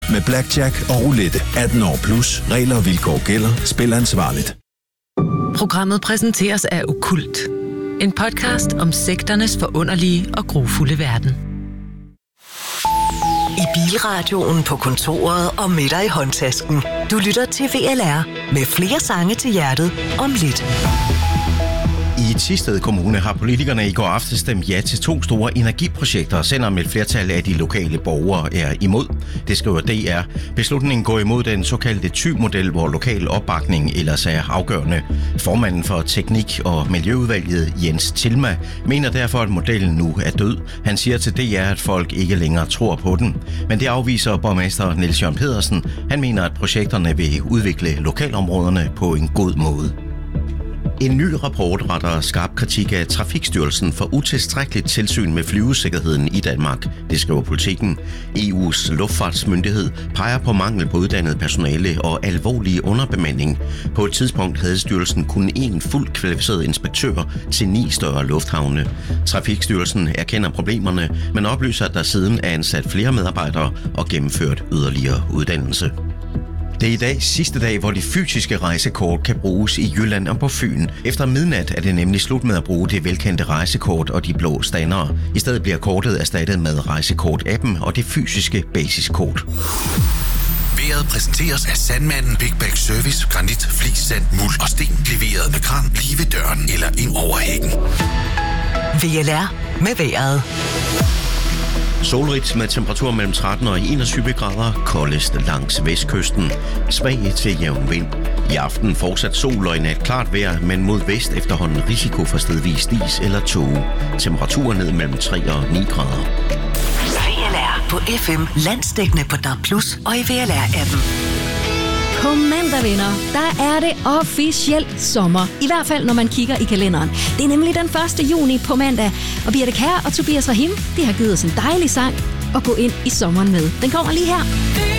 med blackjack og roulette. 18 år plus. Regler og vilkår gælder. Spil ansvarligt. Programmet præsenteres af Okkult. En podcast om sekternes forunderlige og grufulde verden. I bilradioen, på kontoret og med dig i håndtasken. Du lytter til VLR med flere sange til hjertet om lidt. I Thisted Kommune har politikerne i går aftes stemt ja til 2 store energiprojekter, selvom et flertal af de lokale borgere er imod. Det skriver DR. Beslutningen går imod den såkaldte Thy-model, hvor lokal opbakning ellers er afgørende. Formanden for Teknik- og Miljøudvalget, Jens Tilma, mener derfor, at modellen nu er død. Han siger til DR, at folk ikke længere tror på den. Men det afviser borgmester Niels Jørgen Pedersen. Han mener, at projekterne vil udvikle lokalområderne på en god måde. En ny rapport retter skarp kritik af Trafikstyrelsen for utilstrækkeligt tilsyn med flyvesikkerheden i Danmark. Det skriver Politiken. EU's luftfartsmyndighed peger på mangel på uddannet personale og alvorlig underbemanding. På et tidspunkt havde styrelsen kun én fuldt kvalificeret inspektør til 9 større lufthavne. Trafikstyrelsen erkender problemerne, men oplyser, at der siden er ansat flere medarbejdere og gennemført yderligere uddannelse. Det er i dag sidste dag, hvor de fysiske rejsekort kan bruges i Jylland og på Fyn. Efter midnat er det nemlig slut med at bruge det velkendte rejsekort og de blå standere. I stedet bliver kortet erstattet med rejsekort-appen og det fysiske basiskort. Vejret præsenteres af Sandmanden Big Bag Service, granit, flis, sand, muld og sten. Leveret med kran lige ved døren eller ind over hækken. VLR med vejret. Solrigt med temperaturer mellem 13 og 21 grader, koldest langs vestkysten. Svag til jævn vind. I aften fortsat sol og i nat klart vejr, men mod vest efterhånden risiko for stedvis is eller tåge. Temperaturer ned mellem 3 og 9 grader. VLR på FM, landsdækkende på DAB+ og i VLR-appen. På mandag, venner, der er det officielt sommer. I hvert fald, når man kigger i kalenderen. Det er nemlig den 1. juni på mandag. Og Birte Kjær og Tobias Rahim, de har givet os en dejlig sang at gå ind i sommeren med. Den kommer lige her.